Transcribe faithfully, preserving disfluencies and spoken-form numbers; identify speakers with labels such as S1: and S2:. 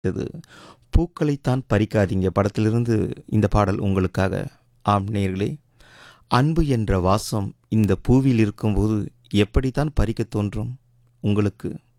S1: இது பூக்களைத்தான் பறிக்காதீங்க படத்திலிருந்து இந்த பாடல் உங்களுக்காக. ஆம் நேயர்களே, அன்பு என்ற வாசம் இந்த பூவில் இருக்கும்போது எப்படித்தான் பறிக்கத் தோன்றும் உங்களுக்கு?